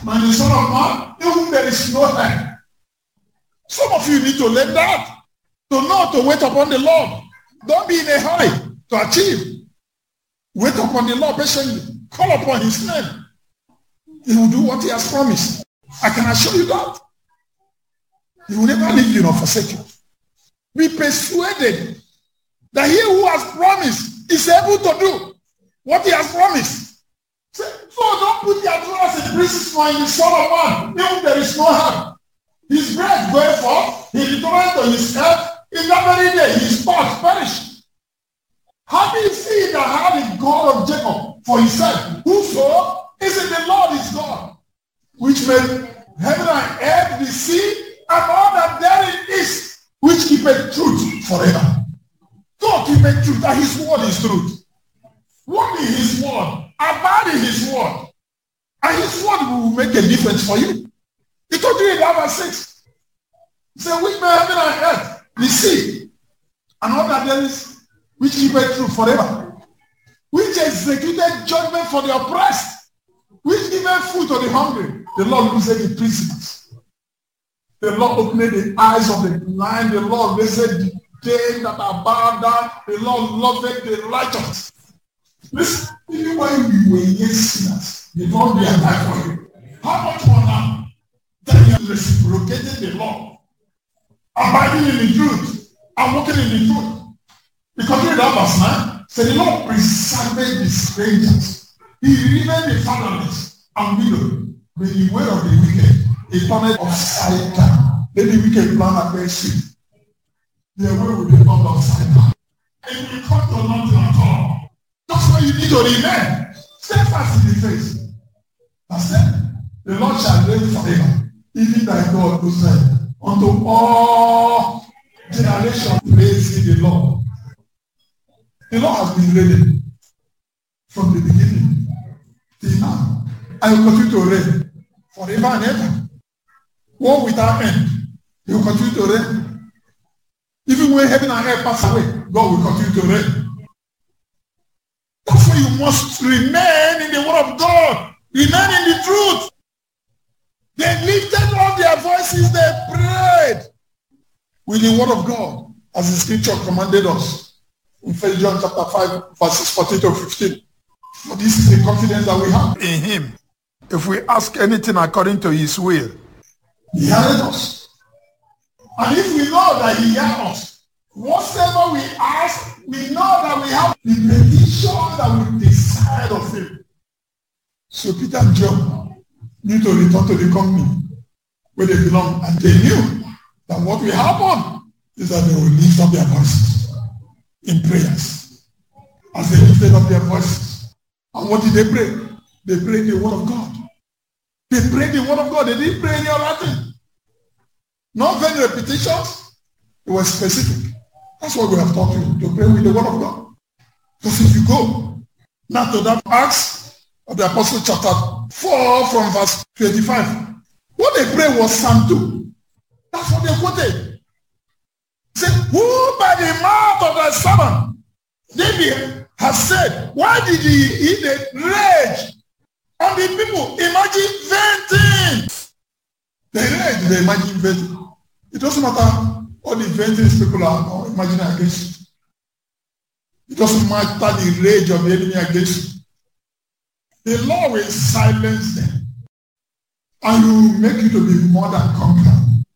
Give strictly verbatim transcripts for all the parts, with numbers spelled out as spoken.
and the Son of Man, in whom there is no help. Some of you need to learn that, to know to wait upon the Lord. Don't be in a hurry to achieve. Wait upon the Lord patiently. Call upon his name. He will do what he has promised. I can assure you that. He will never leave you nor forsake you. Be persuaded that he who has promised is able to do what he has promised. So don't put your trust in princes or in the Son of Man, even there is no help. His breath going forth, he returned to his health. In that very day, his thoughts perished. Happy is he that had the God of Jacob for himself. Whoso is in the Lord is God, which made heaven and earth, the sea, and all that therein is, which keepeth truth forever. God keepeth truth, and his word is truth. Walk in his word, abide in his word, and his word will make a difference for you. He told you in verse six. He said, which made heaven and earth, the sea, and all that there is, which keepeth truth forever, which executed judgment for the oppressed, which giveth food to the hungry. The Lord loosed the prisoners. The Lord opened the eyes of the blind. The Lord raised the dead that are bowed down. The Lord loved the righteous. Listen, even when we were yet sinners, the Lord be alive for you. How much more now that you have reciprocated the Lord, abiding in the truth and walking in the truth? Because read that verse nine, said the Lord preserved the strangers. He delivered the fatherless and widow. But the way of the wicked, he turned it upside down. Let the wicked plan against you. Their way will be turned upside down. And you come to nothing at all. That's why you need to remain. Stay fast in the face. That's it. The Lord shall reign forever. Even thy God who said, unto all generations praise ye the Lord. The Lord has been reigning from the beginning till now. And will continue to reign forever and ever. War without end. He will continue to reign. Even when heaven and earth pass away, God will continue to reign. That's why you must remain in the word of God. Remain in the truth. They lifted up their voices, they prayed with the word of God, as the scripture commanded us. In First John chapter five, verses fourteen to fifteen. For this is the confidence that we have in him. If we ask anything according to his will, he hears us. And if we know that he hears us, whatever we ask, we know that we have the petition that we desire of him. So Peter and John need to return to the company where they belong. And they knew that what will happen is that they will lift up their voices in prayers. As they lifted up their voices. And what did they pray? They prayed the word of God. They prayed the word of God. They didn't pray any other thing. Not vain repetitions. It was specific. That's what we have taught you, to pray with the word of God. Because if you go now to that Acts of the Apostle chapter four from verse twenty-five, what they prayed was Psalm two. That's what they quoted. He said, who by the mouth of thy servant David has said, why did he heathen rage? And the people imagine vain things. They rage, they imagine vain things. It doesn't matter all the vain things people are imagining against you. It doesn't matter the rage of the enemy against you. The Lord will silence them. And he will make you to be more than conqueror.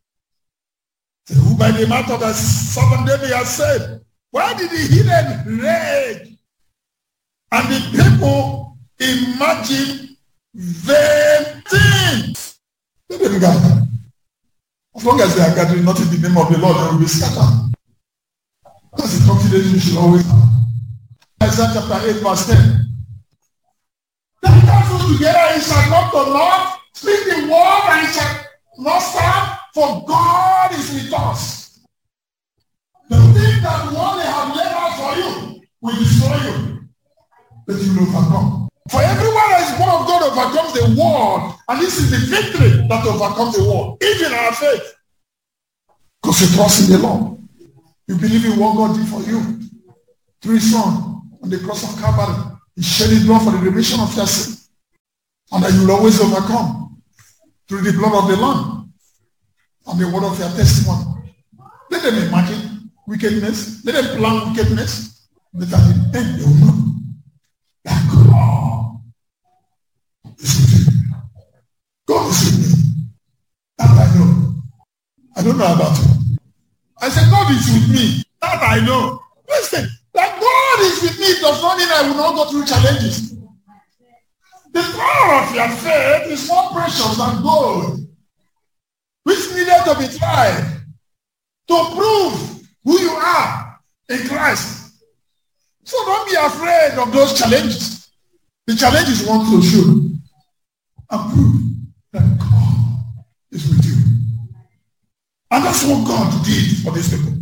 So who by the mouth of the servant David has said, why did the heathen rage? And the people imagine vain things. They didn't gather. As long as they are gathering not in the name of the Lord, they will be scattered. That's the confidence you should always have. Isaiah chapter eight, verse ten. They counsel together, and shall come to naught. Speak the word, and it shall not stand, for God is with us. The thing that one they have laid out for you will destroy you, but you will overcome. For everyone that is born of God overcomes the world, and this is the victory that overcomes the world, even our faith. Because you trust in the Lord. You believe in what God did for you through his Son on the cross of Calvary. He shed his blood for the remission of your sin, and that you will always overcome. through the blood of the Lamb and the word of their testimony. Let them imagine wickedness. Let them plan wickedness. But at the end, they will know that God is with you. God is with me. That I know. I don't know about you. I said, God is with me. That I know. Listen, that God is with me does not mean I will not go through challenges. The power of your faith is more precious than gold, which needed to be tried to prove who you are in Christ. So don't be afraid of those challenges. The challenges want to show and prove that God is with you. And that's what God did for these people.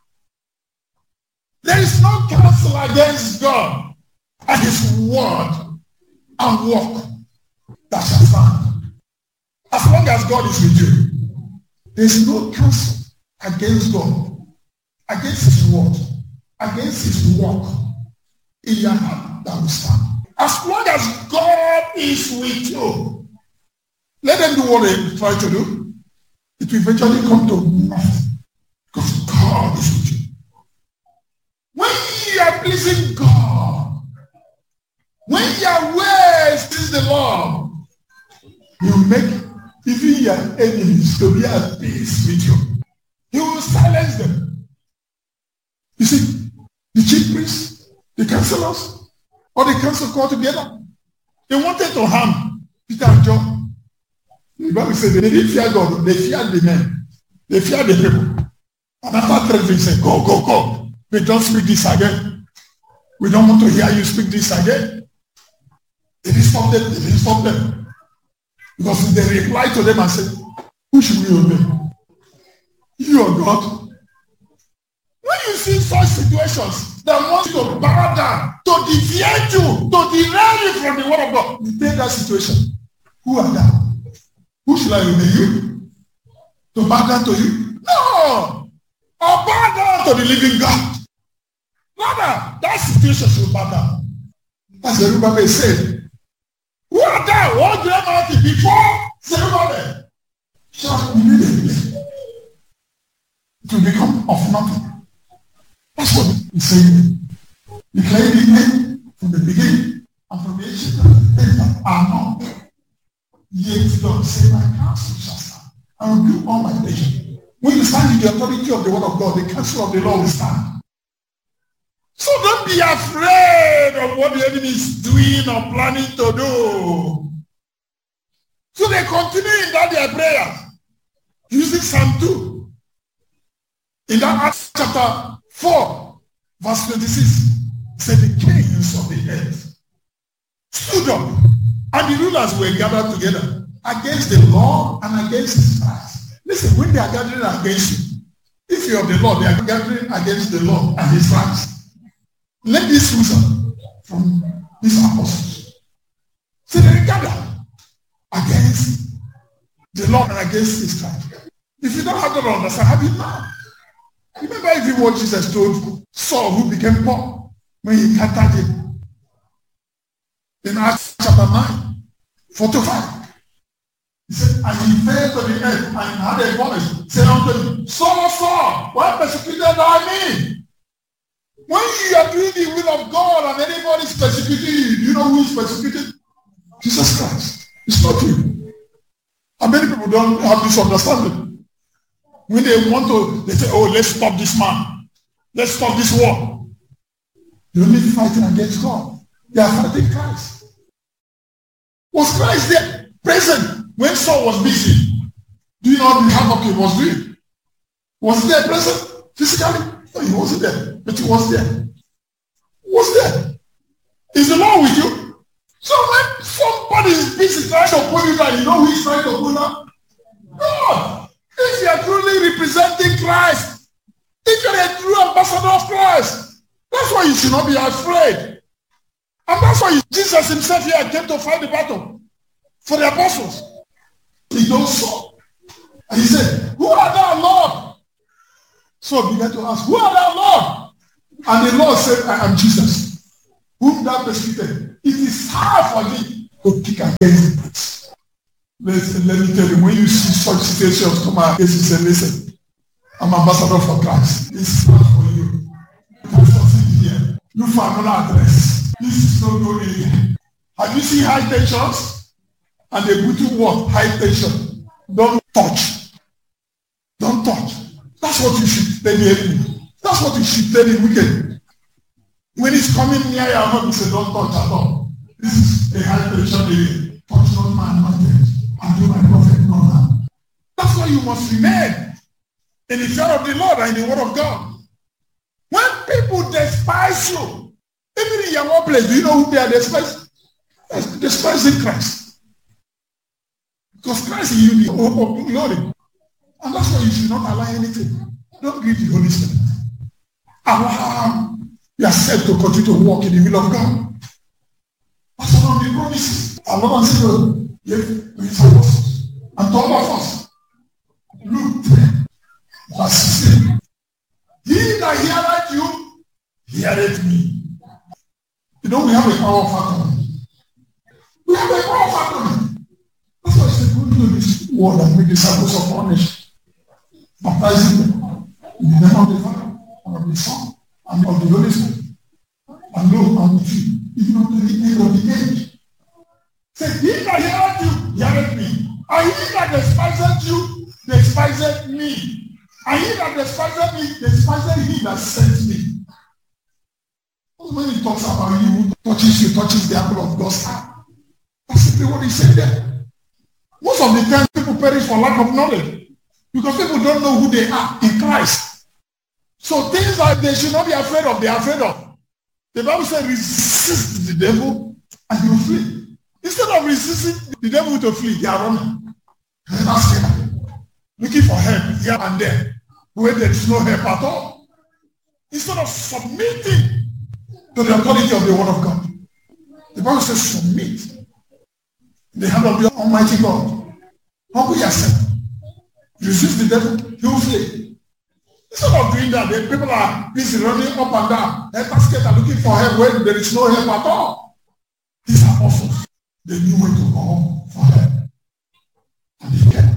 There is no counsel against God and his word and work that shall stand. As long as God is with you, there is no counsel against God, against his word, against his work in your heart that will stand. As long as God is with you, let them do what they try to do. It will eventually come to nothing because God is with you. When you are pleasing God, when your ways is the Lord, you make even your enemies to be at peace with you. He will silence them. You see, the chief priests, the counselors, or the council called together, they wanted to harm Peter and John. The Bible says they didn't fear God, they feared the men. They feared the people. And after three they said, go, go, go. We don't speak this again. We don't want to hear you speak this again. They didn't stop them, they didn't stop them. Because they replied to them and said, who should we obey? You or God? When you see such situations that want you to bow down, to deviate you, to derail you from the word of God, you take that situation. Who are that? Who should I obey you? To bow down to you? No! Or bow down to the living God. Rather, that situation should bow down. As Zerubbabel said, who are thou, O great mountain, before Zerubbabel? Shall immediately it will become of nothing. That's what he's saying. Declare the end from the beginning and from the ancient days that are not. Yet God say, my counsel shall stand. I will do all my pleasure. When you stand in the authority of the word of God, the counsel of the Lord will stand. So don't be afraid of what the enemy is doing or planning to do. So they continue in that their prayer, using Psalm two. In that Acts chapter four, verse twenty-six, it said the kings of the earth stood up, and the rulers were gathered together against the Lord and against his Christ. Listen, when they are gathering against you, if you are the Lord, they are gathering against the Lord and his Christ. Let this reason from these apostles. So they gather against the Lord and against his Christ. If you don't have to understand, have it now. Remember if you what Jesus told Saul, who became Paul, when he encountered him. In Acts chapter nine, four to five. He said, and he fell to the earth and had a voice, said unto him, Saul, Saul, why persecuted thou me? When you are doing the will of God and anybody is persecuting you, do you know who is persecuted? Jesus Christ. It's not you. And many people don't have this understanding. When they want to, they say, oh, let's stop this man. Let's stop this war. They're only fighting against God. They are fighting Christ. Was Christ there present when Saul was busy? Do you know the havoc he was doing? Was he there present physically? No, he wasn't there. But he was there. He was there. Is the Lord with you? So when somebody is busy trying to pull you down, you know who is trying to pull down? God. If you are truly representing Christ, if you are a true ambassador of Christ, that's why you should not be afraid. And that's why Jesus himself here came to fight the battle for the apostles. He knows so. And he said, who are thou, Lord? So he began to ask, who are thou, Lord? And the Lord said, I am Jesus, whom thou persecuted. It is hard for thee to kick against the pricks. Listen, let me tell you, when you see such situations come out, you say, listen, I'm ambassador for Christ. This is not for you. Pastor, sit here. Look for another address. This is not going here. Have you seen high tensions? And they put you what? High tension. Don't touch. Don't touch. That's what you should tell the enemy. That's what you should tell the wicked. When he's coming near your home, you say, don't touch at all. This is a high tension area. Touch not my anointed. And do my prophet no harm. That's why you must remain in the fear of the Lord and in the word of God. When people despise you, even in your workplace, do you know who they are despising? Despising Christ. Because Christ is you, the hope of glory. And that's why you should not allow anything. Don't grieve the Holy Spirit. Allow yourself to continue to walk in the will of God. That's one of the promises. Allah said, yes, with us. And to all of us. Luke ten, verse sixteen. He that heareth you, heareth me. You know, we have a power factor. We have a power factor. That's why I said, go into this world and make disciples of all nations. Baptizing them in the name of the Father, and of the Son, and of the Holy Spirit. And lo, I'm with you, even unto the end of the age. Say, he that heareth you, heareth me. And he that despiseth you, despiseth me. And he that despiseth me, despiseth him that sent me. When he talks about you, who touches you, touches the apple of God's eye. That's simply what he said there. Most of the time, people perish for lack of knowledge. Because people don't know who they are in Christ. So things that they should not be afraid of, they are afraid of. The Bible says, resist the devil and he will flee. Instead of resisting the devil to flee, they are running. And asking, looking for help here and there, where there is no help at all. Instead of submitting to the authority of the word of God. The Bible says, submit in the hand of the Almighty God. Humble yourself. Resist the devil, he will flee. Instead of doing that, the people are busy running up and down. Help us get are looking for help when there is no help at all. These are apostles. They knew where to go for help. And they came.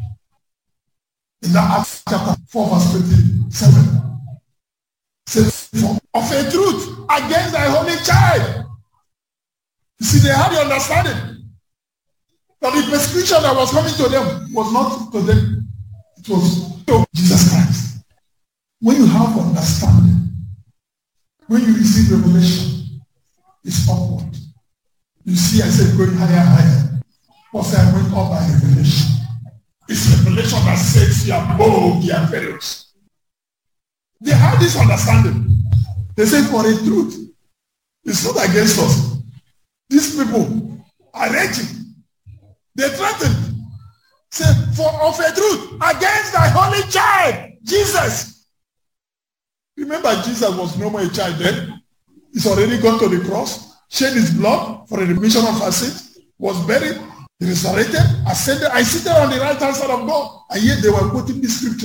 In that Acts chapter four, verse twenty-seven. Says, of a truth against thy holy child. You see, they had the understanding that the persecution that was coming to them was not to them. It was to Jesus Christ. When you have understanding, when you receive revelation, it's upward. You see, I said going higher, higher. Because I went up by revelation. It's revelation that sets you above the inferiors. They have this understanding. They say for a truth. It's not against us. These people are raging. They threaten. Say, for of a truth, against thy holy child, Jesus. Remember, Jesus was no more a child then. He's already gone to the cross, shed his blood for the remission of our sins, was buried, resurrected, ascended, and seated on the right hand side of God. And yet they were quoting this scripture.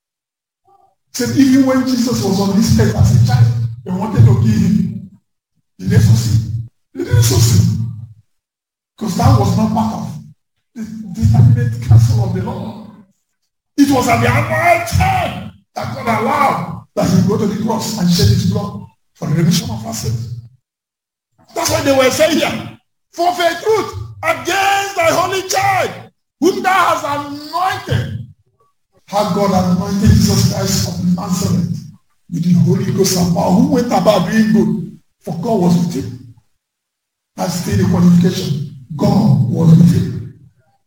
Said even when Jesus was on this earth as a child, they wanted to kill him. They didn't succeed. They didn't succeed. Because that was not part of the determinate counsel of the Lord. It was at the annual time that God allowed that he go to the cross and shed his blood for the remission of our sins. That's why they were saying here, for the truth against thy holy child, whom thou hast anointed. Had God anointed Jesus Christ of Nazareth with the Holy Ghost and power, who went about doing good, for God was with him. That's still the qualification. God was with him.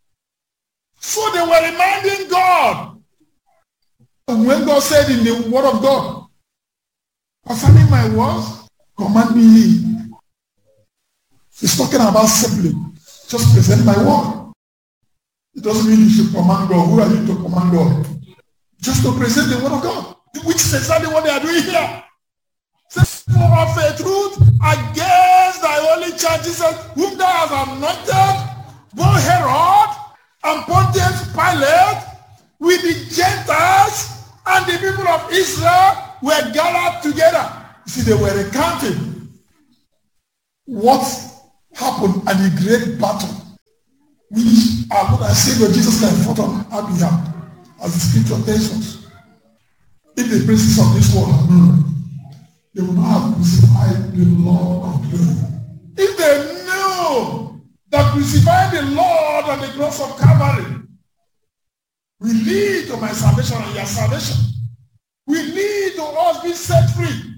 So they were reminding God. And when God said in the word of God, concerning my words, command me. He's talking about simply, just present my word. It doesn't mean you should command God. Who are you to command God? Just to present the word of God, which is exactly what they are doing here. Says, for of a truth against thy holy child Jesus, whom thou hast anointed, both Herod and Pontius Pilate, with the Gentiles and the people of Israel were gathered together. You see, they were recounting what happened at the great battle which our Lord and Savior Jesus Christ fought on our behalf, as the scripture tells us. If the princes of this world are known, they will not have crucified the Lord of glory. If they knew that crucifying the Lord on the cross of Calvary will lead to my salvation and your salvation, will lead to us being set free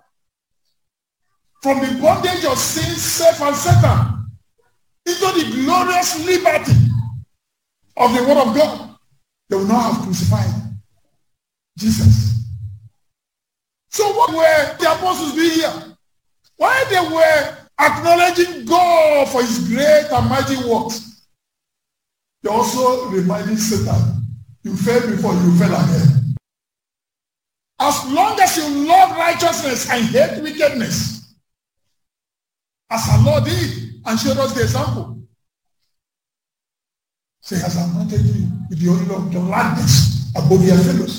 from the bondage of sin, self, and Satan into the glorious liberty of the Word of God, they will not have crucified Jesus. So what were the apostles doing here? While they were acknowledging God for his great and mighty works, they also reminded Satan, you fell before, you fell again. As long as you love righteousness and hate wickedness, as our Lord did and showed us the example, so he has anointed you with the oil of gladness above your fellows.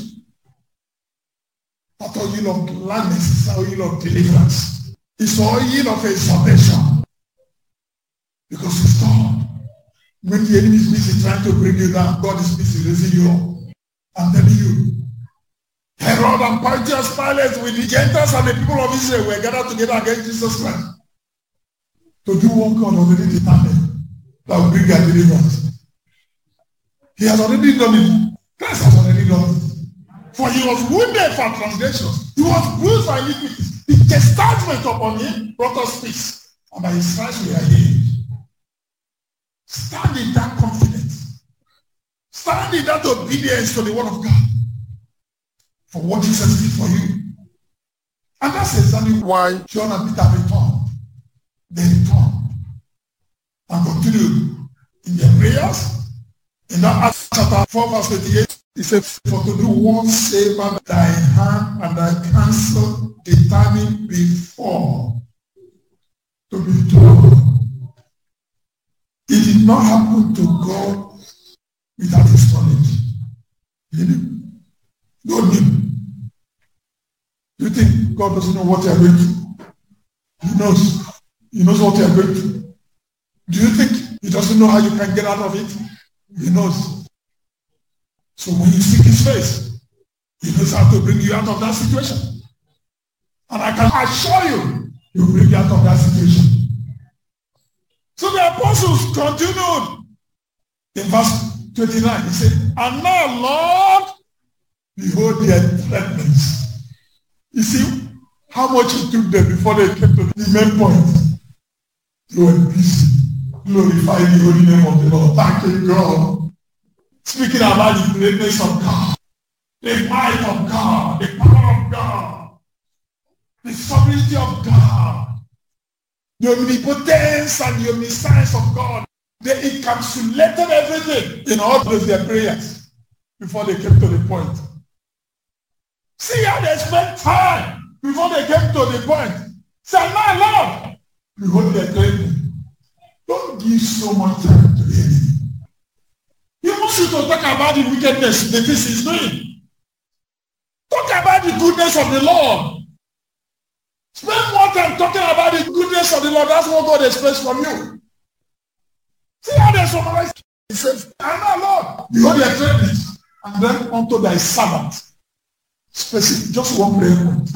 That oil of gladness is the oil of deliverance. It's the oil of exaltation. Because it's God. When the enemy is busy trying to bring you down, God is busy raising you up. I'm telling you. Herod and Pontius Pilate with the Gentiles and the people of Israel were gathered together against Jesus Christ to do what God already determined that will bring their deliverance. He has already done it. Christ has already done it. For he was wounded for transgressions. He was bruised for iniquities. The chastisement upon him brought us peace. And by his stripes we are healed. Stand in that confidence. Stand in that obedience to the word of God. For what Jesus did for you. And that's exactly why John and Peter returned. They returned. And continued in their prayers. In that Acts chapter four verse twenty-eight. He said, for to do whatsoever thy hand and thy counsel determined before to be done. It did not happen to God without his knowledge. He knew. God knew. Do you think God doesn't know what you are going through? He knows. He knows what you are going through. Do you think he doesn't know how you can get out of it? He knows. So when you seek his face, he knows how to bring you out of that situation. And I can assure you, he will bring you out of that situation. So the apostles continued in verse twenty-nine. He said, and now, Lord, behold their threatenings. You see how much it took them before they came to the main point. They were busy glorifying the holy name of the Lord. Thank you, God. Speaking about the greatness of God, the might of God, the power of God, the sovereignty of God, the omnipotence and the omniscience of God. They encapsulated everything in all of their prayers before they came to the point. See how they spent time before they came to the point. Say, my Lord, behold their training. Don't give so much time to the enemy. He wants you to talk about the wickedness, the things he's doing. Talk about the goodness of the Lord. Spend more time talking about the goodness of the Lord. That's what God expects from you. See how they summarize. He says, and now, Lord, behold their threatenings, and then unto thy servant. Specific, just one prayer point.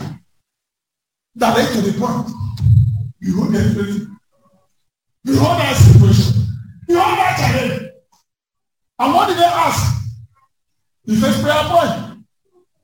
Direct to the point. Behold their threatenings. Behold that situation. Behold that challenge. And what did they ask? The first prayer point.